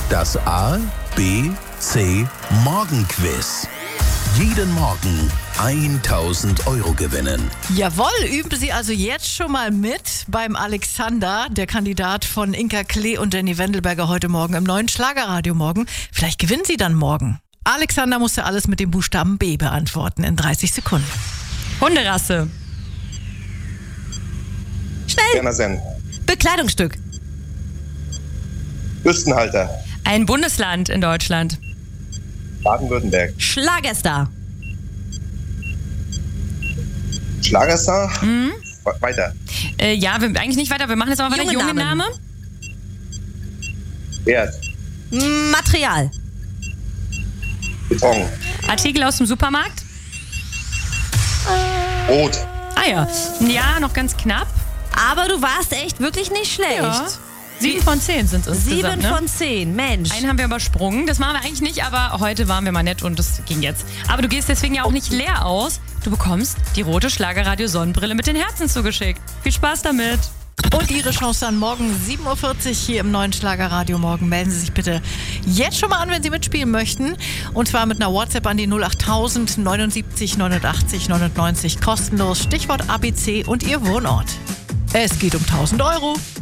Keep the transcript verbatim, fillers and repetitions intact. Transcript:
Das A, B, C Morgenquiz. Jeden Morgen tausend Euro gewinnen. Jawohl, üben Sie also jetzt schon mal mit beim Alexander, der Kandidat von Inka Klee und Danny Wendelberger heute Morgen im neuen Schlagerradio morgen. Vielleicht gewinnen Sie dann morgen. Alexander musste alles mit dem Buchstaben B beantworten in dreißig Sekunden. Hunderasse. Schnell. Berner Senn. Bekleidungsstück. Büstenhalter. Ein Bundesland in Deutschland. Baden-Württemberg. Schlagerstar. Schlagerstar. Mhm. Weiter. Äh, ja, wir, eigentlich nicht weiter. Wir machen jetzt aber weiter. Junge Junge Namen. Name. Erd. Material. Beton. Artikel aus dem Supermarkt. Rot. Ah ja. Ja, noch ganz knapp. Aber du warst echt wirklich nicht schlecht. Ja. Sieben von zehn sind es Sieben insgesamt, ne? von zehn, Mensch. Einen haben wir übersprungen. Das machen wir eigentlich nicht, aber heute waren wir mal nett und das ging jetzt. Aber du gehst deswegen ja auch nicht leer aus. Du bekommst die rote Schlagerradio-Sonnenbrille mit den Herzen zugeschickt. Viel Spaß damit. Und Ihre Chance dann morgen sieben Uhr vierzig hier im neuen Schlagerradio morgen. Melden Sie sich bitte jetzt schon mal an, wenn Sie mitspielen möchten. Und zwar mit einer WhatsApp an die null acht tausend neunundsiebzig neunundachtzig neunundneunzig kostenlos. Stichwort A B C und Ihr Wohnort. Es geht um tausend Euro.